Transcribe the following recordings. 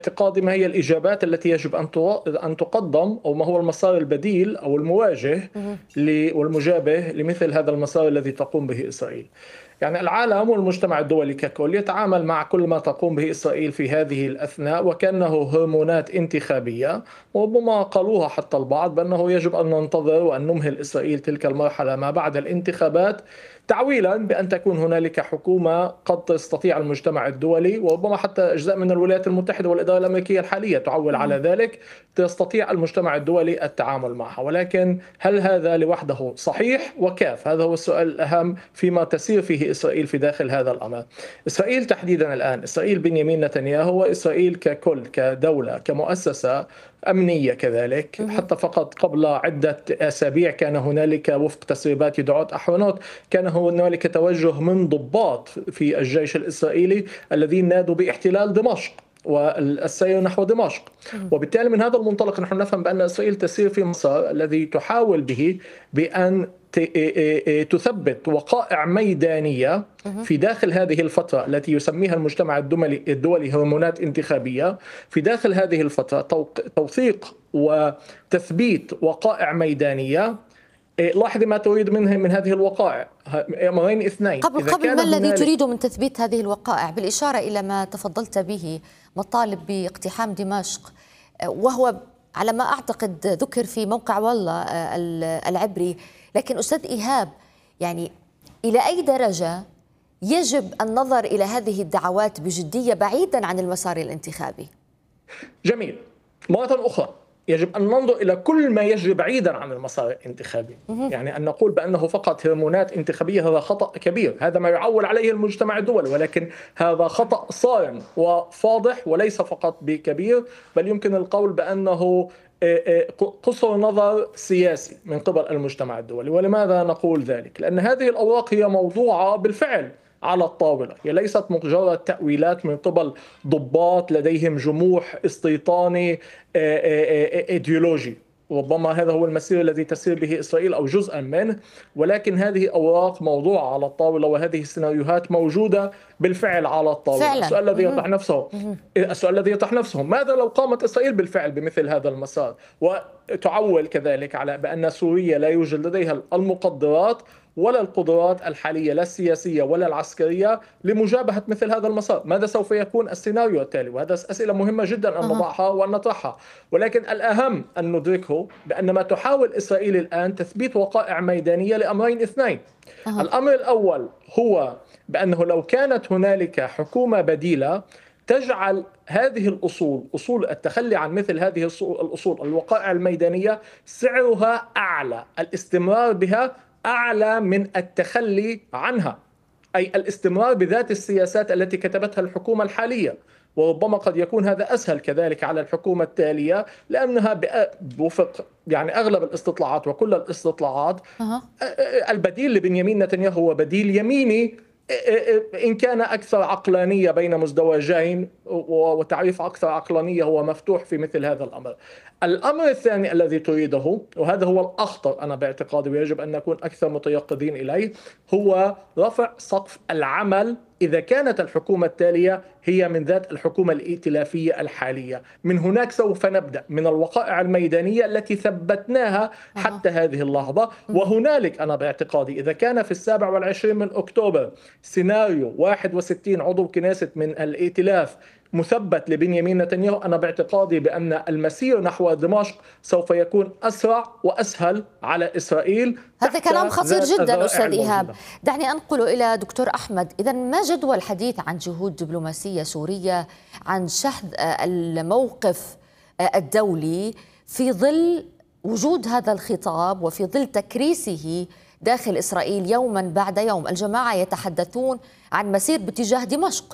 اعتقادي ما هي الإجابات التي يجب أن تقدم، أو ما هو المسار البديل أو المواجه والمجابه لمثل هذا المسار الذي تقوم به إسرائيل. يعني العالم والمجتمع الدولي ككل يتعامل مع كل ما تقوم به إسرائيل في هذه الأثناء وكأنه هرمونات انتخابية، وربما قالوها حتى البعض بأنه يجب أن ننتظر وأن نمهل إسرائيل تلك المرحلة ما بعد الانتخابات، تعويلا بأن تكون هنالك حكومة قد تستطيع المجتمع الدولي، وربما حتى أجزاء من الولايات المتحدة والإدارة الأمريكية الحالية تعول على ذلك، تستطيع المجتمع الدولي التعامل معها. ولكن هل هذا لوحده صحيح وكاف؟ هذا هو السؤال الأهم فيما تسير فيه إسرائيل في داخل هذا الأمر. إسرائيل تحديدا الآن، إسرائيل بنيامين نتنياهو وإسرائيل ككل كدولة كمؤسسة أمنية كذلك، حتى فقط قبل عدة أسابيع كان هنالك وفق تسريبات يدعوت أحرنوت كان هنالك توجه من ضباط في الجيش الإسرائيلي الذين نادوا باحتلال دمشق والسير نحو دمشق. وبالتالي من هذا المنطلق نحن نفهم بأن إسرائيل تسير في مسار الذي تحاول به بأن تثبت وقائع ميدانية في داخل هذه الفترة التي يسميها المجتمع الدولي هرمونات انتخابية. في داخل هذه الفترة توثيق وتثبيت وقائع ميدانية. لاحظي ما تريد منه من هذه الوقائع، أمرين اثنين. قبل ما الذي تريد من تثبيت هذه الوقائع؟ بالإشارة إلى ما تفضلت به، مطالب باقتحام دمشق، وهو على ما أعتقد ذكر في موقع والله العبري. لكن أستاذ إيهاب، يعني إلى أي درجة يجب النظر إلى هذه الدعوات بجدية بعيدا عن المسار الانتخابي؟ جميل. مرة أخرى يجب أن ننظر إلى كل ما يجري بعيدا عن المسار الانتخابي. يعني أن نقول بأنه فقط هرمونات انتخابية هذا خطأ كبير، هذا ما يعول عليه المجتمع الدولي، ولكن هذا خطأ صارم وفاضح وليس فقط بكبير، بل يمكن القول بأنه قصر نظر سياسي من قبل المجتمع الدولي. ولماذا نقول ذلك؟ لأن هذه الأوراق هي موضوعة بالفعل على الطاولة، هي ليست مجرد تأويلات من قبل ضباط لديهم جموح استيطاني ايديولوجي. ربما هذا هو المسير الذي تسير به إسرائيل أو جزءا منه، ولكن هذه أوراق موضوعة على الطاولة، وهذه السيناريوهات موجودة بالفعل على الطاولة فعلا. السؤال الذي يطرح نفسه ماذا لو قامت إسرائيل بالفعل بمثل هذا المسار، وتعول كذلك على بأن سوريا لا يوجد لديها المقدرات ولا القدرات الحالية لا السياسية ولا العسكرية لمجابهة مثل هذا المسار. ماذا سوف يكون السيناريو التالي؟ وهذا أسئلة مهمة جدا أن نضعها وأن نطرحها، ولكن الأهم أن ندركه بأن ما تحاول إسرائيل الآن تثبيت وقائع ميدانية لأمرين اثنين. الأمر الأول هو بأنه لو كانت هنالك حكومة بديلة تجعل هذه الأصول، أصول التخلي عن مثل هذه الأصول الوقائع الميدانية، سعرها أعلى، الاستمرار بها أعلى من التخلي عنها، أي الاستمرار بذات السياسات التي كتبتها الحكومة الحالية. وربما قد يكون هذا أسهل كذلك على الحكومة التالية، لأنها بوفق يعني أغلب الاستطلاعات وكل الاستطلاعات البديل لبنيامين نتنياهو هو بديل يميني، إن كان أكثر عقلانية بين مزدوجين، وتعريف أكثر عقلانية هو مفتوح في مثل هذا الأمر. الأمر الثاني الذي تريده، وهذا هو الأخطر أنا باعتقادي ويجب أن نكون أكثر متيقظين إليه، هو رفع سقف العمل إذا كانت الحكومة التالية هي من ذات الحكومة الائتلافية الحالية. من هناك سوف نبدأ من الوقائع الميدانية التي ثبتناها حتى هذه اللحظة. وهنالك أنا باعتقادي إذا كان في 27 من أكتوبر سيناريو 61 عضو كنيست من الائتلاف مثبت لبنيامين نتنياهو، أنا باعتقادي بأن المسير نحو دمشق سوف يكون أسرع وأسهل على إسرائيل. هذا كلام خطير جدا أستاذ إيهاب. دعني أنقل إلى دكتور أحمد. إذن ما جدوى الحديث عن جهود دبلوماسية سورية، عن شحذ الموقف الدولي في ظل وجود هذا الخطاب وفي ظل تكريسه داخل إسرائيل يوما بعد يوم؟ الجماعة يتحدثون عن مسير باتجاه دمشق.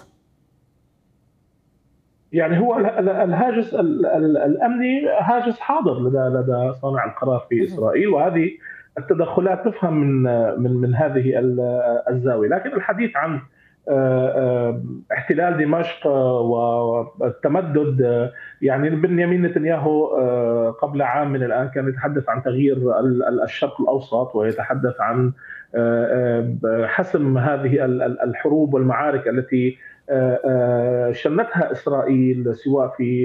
يعني هو الهاجس الأمني هاجس حاضر لدى صانع القرار في إسرائيل، وهذه التدخلات تفهم من هذه الزاوية. لكن الحديث عن احتلال دمشق والتمدد، يعني بنيامين نتنياهو قبل عام من الآن كان يتحدث عن تغيير الشرق الأوسط، ويتحدث عن حسم هذه الحروب والمعارك التي شنتها إسرائيل سواء في